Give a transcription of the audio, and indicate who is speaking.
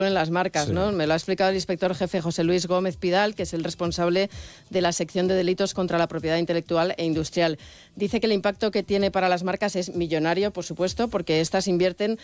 Speaker 1: en las marcas,
Speaker 2: Sí.
Speaker 1: ¿no? Me lo ha explicado el inspector jefe José Luis Gómez Pidal, que es el responsable de la sección de delitos contra la propiedad intelectual e industrial. Dice que el impacto que tiene para las marcas es millonario, por supuesto, porque estas invierten